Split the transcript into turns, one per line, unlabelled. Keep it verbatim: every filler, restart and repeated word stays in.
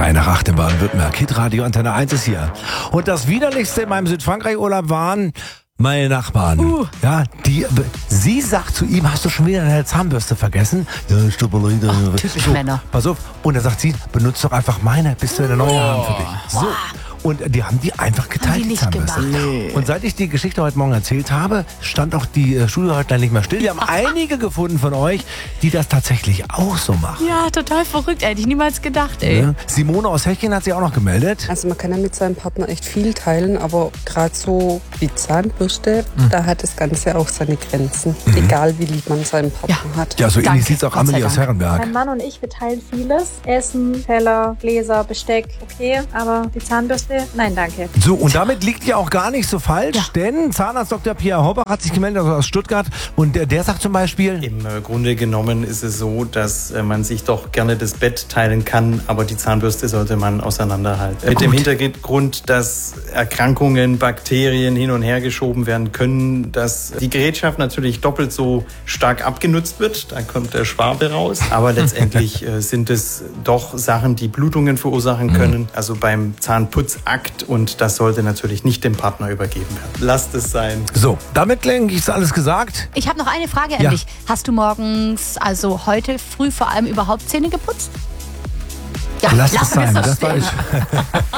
drei nach acht in Baden-Württemberg. Hitradio Antenne eins ist hier. Und das Widerlichste in meinem Südfrankreich-Urlaub waren meine Nachbarn. Uh. Ja, die, sie sagt zu ihm, hast du schon wieder deine Zahnbürste vergessen? Ja, ich glaube, Leute.
Oh, typisch
so,
Männer.
Pass auf. Und dann sagt sie, benutzt doch einfach meine, bis wir eine neue oh. haben für dich. So.
Wow.
Und die haben die einfach geteilt,
die
die
nicht
Zahnbürste.
nee.
Und seit ich die Geschichte heute Morgen erzählt habe, stand auch die äh, Studio-Hotline nicht mehr still. Wir haben einige gefunden von euch, die das tatsächlich auch so machen.
Ja, total verrückt. Hätte ich niemals gedacht, ey.
Ja. Simone aus Hechingen hat sich auch noch gemeldet.
Also man kann ja mit seinem Partner echt viel teilen, aber gerade so wie Zahnbürste, mhm. da hat das Ganze auch seine Grenzen. Mhm. Egal wie lieb man seinen Partner ja. hat.
Ja, so
Danke.
ähnlich sieht es auch Amelie aus Herrenberg.
Mein Mann und ich, wir teilen vieles. Essen, Teller, Gläser, Besteck, okay. Aber die Zahnbürste, nein, danke.
So, und damit liegt ja auch gar nicht so falsch,
ja.
denn Zahnarzt Doktor Pierre Hopper hat sich gemeldet also aus Stuttgart und der, der sagt zum Beispiel...
Im Grunde genommen ist es so, dass man sich doch gerne das Bett teilen kann, aber die Zahnbürste sollte man auseinanderhalten. Ja, Mit dem Hintergrund, dass Erkrankungen, Bakterien hin und her geschoben werden können, dass die Gerätschaft natürlich doppelt so stark abgenutzt wird, da kommt der Schwabe raus, aber letztendlich sind es doch Sachen, die Blutungen verursachen können, also beim Zahnputzakt, und das sollte natürlich nicht dem Partner übergeben werden. Lasst es sein.
So, damit, denke ich, ist alles gesagt.
Ich habe noch eine Frage an
ja.
dich. Hast du morgens, also heute früh vor allem überhaupt Zähne geputzt?
Ja, lass es sein, das war ich.